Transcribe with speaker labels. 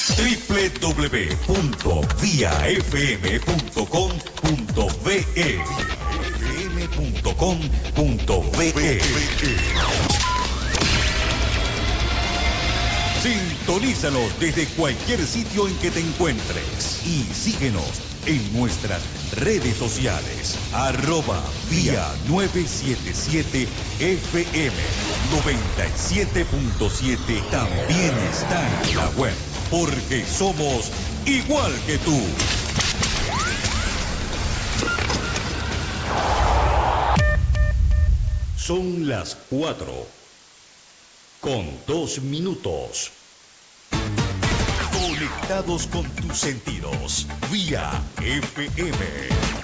Speaker 1: www.viafm.com.be fm.com.be. Sintonízanos desde cualquier sitio en que te encuentres y síguenos en nuestras redes sociales. @vía 977 FM 97.7 también está en la web, porque somos igual que tú. Son las 4:02. Conectados con tus sentidos, Vía FM.